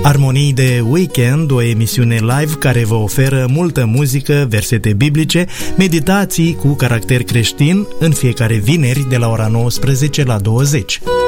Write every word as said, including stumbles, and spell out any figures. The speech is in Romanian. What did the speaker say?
Armonii de Weekend, o emisiune live care vă oferă multă muzică, versete biblice, meditații cu caracter creștin în fiecare vineri de la ora nouăsprezece la douăzeci.